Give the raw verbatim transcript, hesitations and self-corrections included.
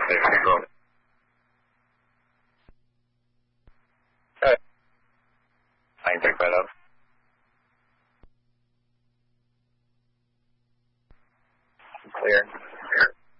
There you go. Alright. I can pick that up. Clear.